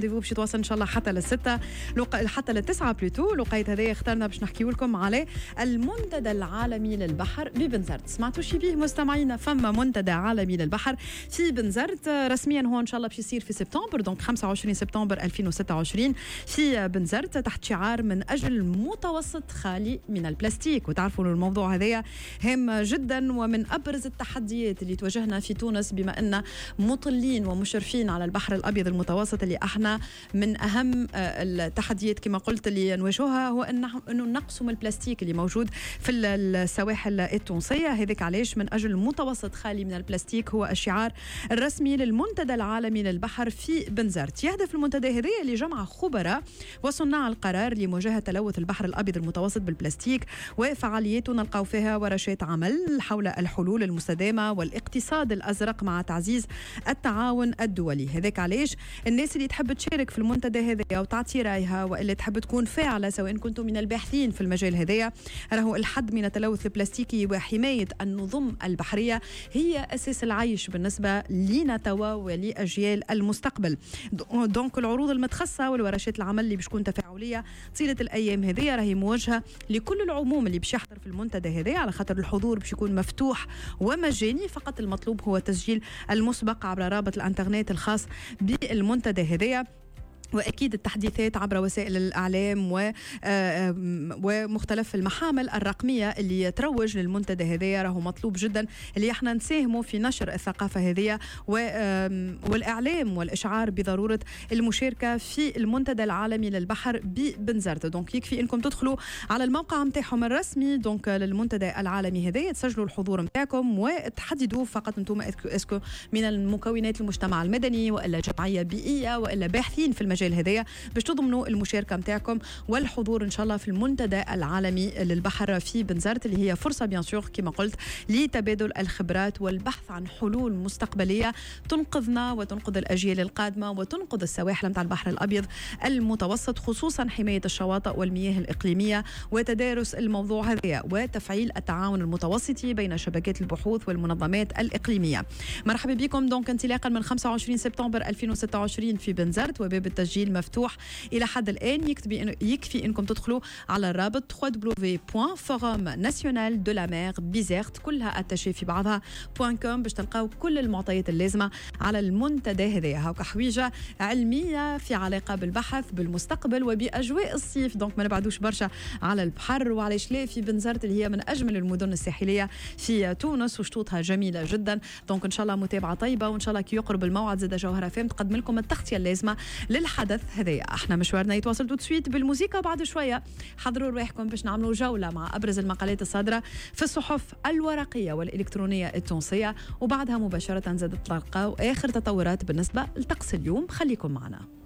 رونديفو باش يتواصل ان شاء الله حتى للستة حتى للتسعة بلوتو. الوقيت هذا اخترنا باش نحكيو لكم على المنتدى العالمي للبحر ببنزرت. سمعتوا شي بيه مستمعينا؟ فما منتدى عالمي للبحر في بنزرت رسميا هو ان شاء الله باش يصير في سبتمبر، دونك 25 سبتمبر 2026 في بنزرت، تحت شعار من اجل متوسط خالي من البلاستيك. وتعرفوا الموضوع هذا هام جدا ومن ابرز التحديات اللي تواجهنا في تونس، بما ان مطلين ومشرفين على البحر الابيض المتوسط، اللي احنا من اهم التحديات كما قلت اللي نواجهها هو انه نقص من البلاستيك اللي موجود في السواحل التونسيه. هذاك علاش من اجل متوسط خالي من البلاستيك هو الشعار الرسمي للمنتدى العالمي للبحر في بنزرت. يهدف المنتدى هذا لجمع خبراء وصناع القرار لمواجهه تلوث البحر الابيض المتوسط بالبلاستيك، وفعاليات نلقاو فيها ورشات عمل حول الحلول المستدامه والاقتصاد الازرق مع تعزيز التعاون الدولي. هذاك علاش الناس اللي تحب تشارك في المنتدى هذا وتعطي رايها واللي تحب تكون فاعله، سواء كنتم من الباحثين في المجال هذا، راهو الحد من التلوث البلاستيكي وحمايه النظم البحريه هي اساس العيش بالنسبه لنا توا ولاجيال المستقبل. دونك العروض المتخصصه والورشات العمل اللي باش تكون تفاعليه طيله الايام هذه راهي موجهه لكل العموم اللي باش يحضر في المنتدى هذا، على خاطر الحضور باش يكون مفتوح ومجاني. فقط المطلوب هو تسجيل المسبق عبر رابط الانترنت الخاص بالمنتدى هذا، واكيد التحديثات عبر وسائل الاعلام ومختلف المحامل الرقميه اللي تروج للمنتدى هذايا. راهو مطلوب جدا اللي احنا نساهموا في نشر الثقافه هذه والاعلام والاشعار بضروره المشاركه في المنتدى العالمي للبحر ببنزرت. دونك يكفي انكم تدخلوا على الموقع نتاعهم الرسمي دونك للمنتدى العالمي هذايا، تسجلوا الحضور نتاعكم وتحددوا فقط انتم اسكو من المكونات المجتمع المدني والا جمعيه بيئيه والا باحثين في المجال هذايا، باش تضمنوا المشاركه نتاعكم والحضور ان شاء الله في المنتدى العالمي للبحر في بنزرت، اللي هي فرصه بيان سور كما قلت لتبادل الخبرات والبحث عن حلول مستقبليه تنقذنا وتنقذ الاجيال القادمه وتنقذ السواحل نتاع البحر الابيض المتوسط، خصوصا حمايه الشواطئ والمياه الاقليميه وتدارس الموضوع هذا وتفعيل التعاون المتوسطي بين شبكات البحوث والمنظمات الاقليميه. مرحبا بكم دونك انطلاقا من 25 سبتمبر 2026 في بنزرت، وباب التسجيل مفتوح إلى حد الآن. يكفي إنكم تدخلوا على الرابط www.forumnational-de-la-mer-bizerte كلها أتشي في بعضها .com باش تلقاو كل المعطيات اللازمة على المنتدى هذا. هاكا حويجة علمية في علاقة بالبحث بالمستقبل وبأجواء الصيف، دونك ما نبعدوش برشا على البحر. وعلاش لا في بنزرت اللي هي من أجمل المدن الساحلية في تونس وشطوطها جميلة جدا. دونك إن شاء الله متابعة طيبة، وإن شاء الله كي يقرب الموعد زاد جوهرة فهم تقدم لكم التغطية اللازمة للحدث هذايا. احنا مشوارنا يتواصل تو سويت بالموسيقى بعد شويه. حضروا رواحكم باش نعملوا جوله مع ابرز المقالات الصادره في الصحف الورقيه والالكترونيه التونسيه، وبعدها مباشره زاد تلقاو اخر تطورات بالنسبه لطقس اليوم. خليكم معنا.